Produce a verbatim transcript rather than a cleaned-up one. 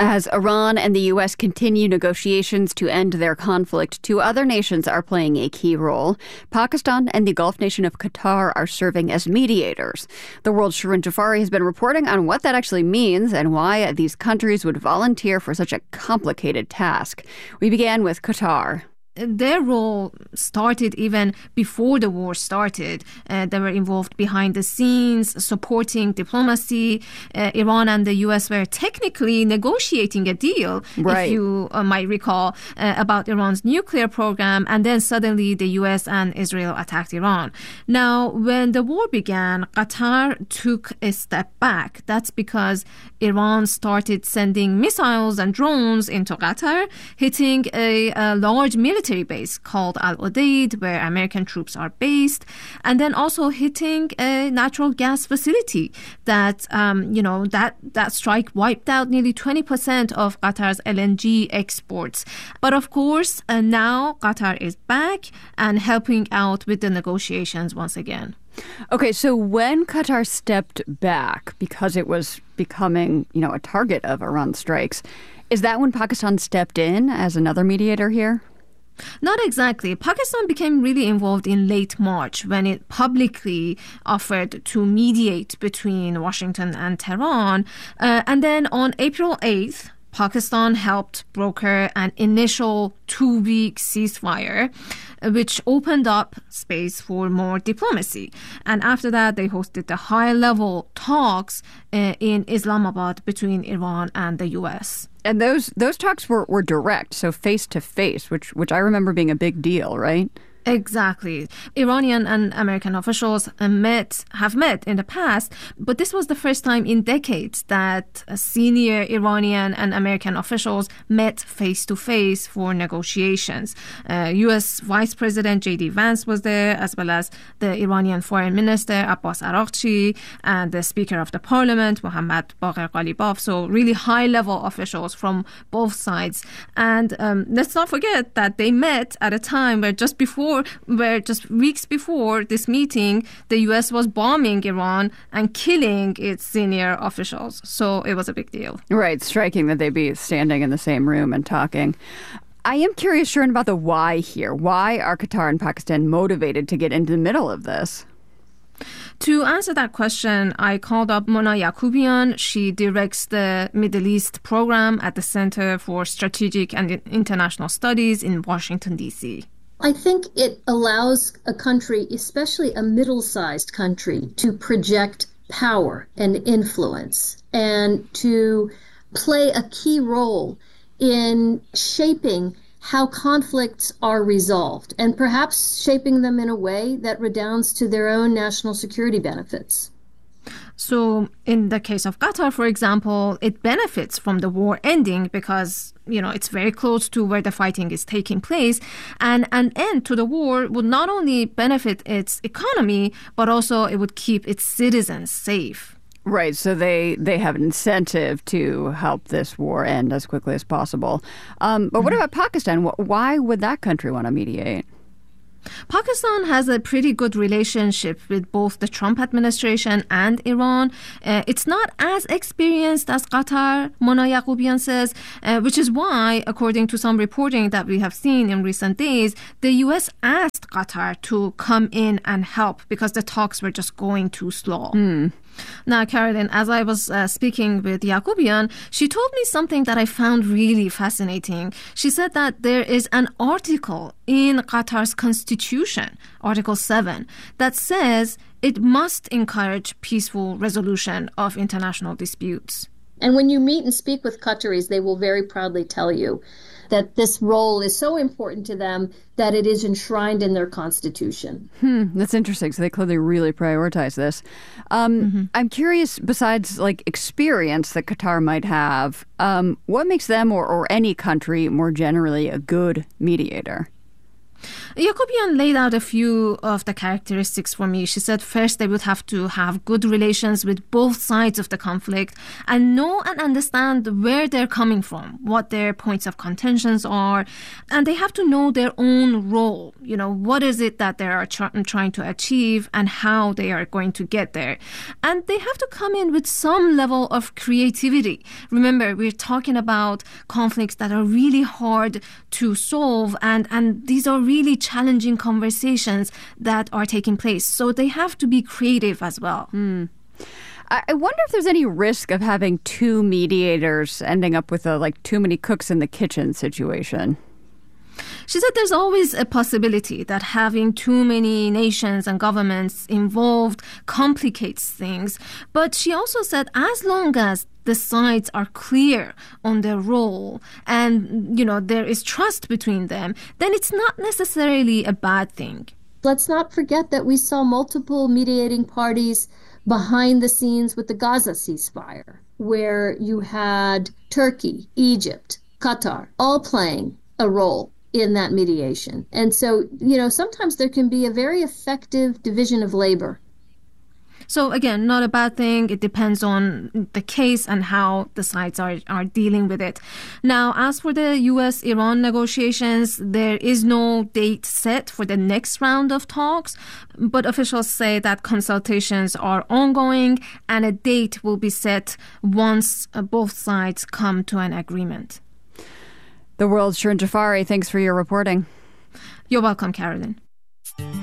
As Iran and the U S continue negotiations to end their conflict, two other nations are playing a key role. Pakistan and the Gulf nation of Qatar are serving as mediators. The World's Shirin Jafari has been reporting on what that actually means and why these countries would volunteer for such a complicated task. We began with Qatar. Their role started even before the war started. Uh, they were involved behind the scenes, supporting diplomacy. Uh, Iran and the U S were technically negotiating a deal, right. if you uh, might recall, uh, about Iran's nuclear program. And then suddenly the U S and Israel attacked Iran. Now, when the war began, Qatar took a step back. That's because Iran started sending missiles and drones into Qatar, hitting a, a large military base called Al Udeid, where American troops are based, and then also hitting a natural gas facility that, um, you know, that, that strike wiped out nearly twenty percent of Qatar's L N G exports. But of course, uh, now Qatar is back and helping out with the negotiations once again. Okay, so when Qatar stepped back because it was becoming, you know, a target of Iran strikes, is that when Pakistan stepped in as another mediator here? Not exactly. Pakistan became really involved in late March when it publicly offered to mediate between Washington and Tehran. Uh, and then on April eighth, Pakistan helped broker an initial two-week ceasefire, which opened up space for more diplomacy. And after that, they hosted the high-level talks uh, in Islamabad between Iran and the U S. And those those talks were, were direct, so face-to-face, which which I remember being a big deal, right? Exactly. Iranian and American officials met, have met in the past, but this was the first time in decades that senior Iranian and American officials met face-to-face for negotiations. Uh, U S Vice President J D Vance was there, as well as the Iranian Foreign Minister Abbas Araghchi and the Speaker of the Parliament, Mohammad Bagher Ghalibaf. So really high-level officials from both sides. And um, let's not forget that they met at a time where just before where just weeks before this meeting, the U S was bombing Iran and killing its senior officials. So it was a big deal. Right. Striking that they be standing in the same room and talking. I am curious, Shirin, about the why here. Why are Qatar and Pakistan motivated to get into the middle of this? To answer that question, I called up Mona Yacoubian. She directs the Middle East program at the Center for Strategic and International Studies in Washington, D C I think it allows a country, especially a middle-sized country, to project power and influence and to play a key role in shaping how conflicts are resolved and perhaps shaping them in a way that redounds to their own national security benefits. So in the case of Qatar, for example, it benefits from the war ending because, you know, it's very close to where the fighting is taking place. And an end to the war would not only benefit its economy, but also it would keep its citizens safe. Right. So they, they have an incentive to help this war end as quickly as possible. Um, but mm-hmm. what about Pakistan? Why would that country want to mediate? Pakistan has a pretty good relationship with both the Trump administration and Iran. Uh, it's not as experienced as Qatar, Mona Yacoubian says, uh, which is why, according to some reporting that we have seen in recent days, the U S asked Qatar to come in and help because the talks were just going too slow. Mm. Now, Carolyn, as I was uh, speaking with Yacoubian, she told me something that I found really fascinating. She said that there is an article in Qatar's constitution, Article seven, that says it must encourage peaceful resolution of international disputes. And when you meet and speak with Qataris, they will very proudly tell you that this role is so important to them that it is enshrined in their constitution. Hmm, that's interesting. So they clearly really prioritize this. Um, mm-hmm. I'm curious, besides like experience that Qatar might have, um, what makes them or, or any country more generally a good mediator? Yacoubian laid out a few of the characteristics for me. She said first they would have to have good relations with both sides of the conflict and know and understand where they're coming from, what their points of contentions are, and they have to know their own role. You know, what is it that they are tr- trying to achieve and how they are going to get there. And they have to come in with some level of creativity. Remember, we're talking about conflicts that are really hard to solve, and, and these are really challenging conversations that are taking place. So they have to be creative as well. Mm. I wonder if there's any risk of having two mediators ending up with a like too many cooks in the kitchen situation. She said there's always a possibility that having too many nations and governments involved complicates things. But she also said as long as the sides are clear on their role and, you know, there is trust between them, then it's not necessarily a bad thing. Let's not forget that we saw multiple mediating parties behind the scenes with the Gaza ceasefire, where you had Turkey, Egypt, Qatar, all playing a role in that mediation. And so, you know, sometimes there can be a very effective division of labor. So again, not a bad thing. It depends on the case and how the sides are, are dealing with it. Now, as for the U S Iran negotiations, there is no date set for the next round of talks, but officials say that consultations are ongoing and a date will be set once both sides come to an agreement. The World's Shirin Jafari, thanks for your reporting. You're welcome, Carolyn.